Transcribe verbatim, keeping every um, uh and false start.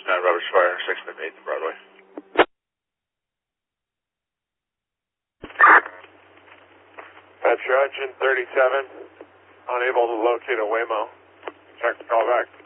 nine Roberts Fire, six eighth Broadway. That's your engine thirty-seven, unable to locate a Waymo. Check the call back.